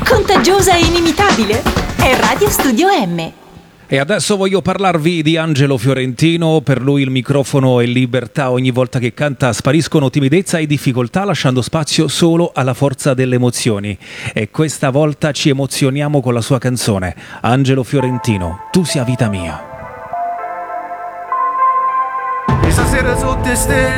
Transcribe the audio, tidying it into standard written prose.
Contagiosa e inimitabile? È Radio Studio M. E adesso voglio parlarvi di Angelo Fiorentino. Per lui il microfono è libertà. Ogni volta che canta spariscono timidezza e difficoltà, lasciando spazio solo alla forza delle emozioni. E questa volta ci emozioniamo con la sua canzone. Angelo Fiorentino, Tu sia vita mia. Questa sera sotto